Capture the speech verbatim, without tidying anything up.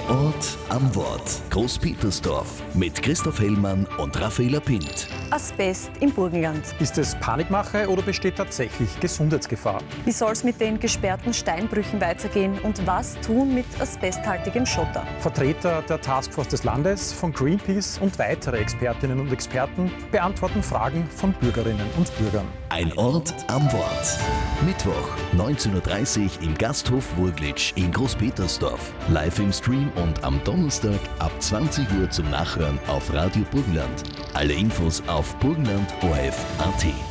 Ort am Wort. Großpetersdorf mit Christoph Hellmann und Raffaela Pint. Asbest im Burgenland. Ist es Panikmache oder besteht tatsächlich Gesundheitsgefahr? Wie soll es mit den gesperrten Steinbrüchen weitergehen und was tun mit asbesthaltigem Schotter? Vertreter der Taskforce des Landes, von Greenpeace und weitere Expertinnen und Experten beantworten Fragen von Bürgerinnen und Bürgern. Ein Ort am Wort. Mittwoch, neunzehn Uhr dreißig im Gasthof Wurglitsch in Großpetersdorf. Live im Stream und am Donnerstag ab zwanzig Uhr zum Nachhören auf Radio Burgenland. Alle Infos auf burgenland punkt o r f punkt a t.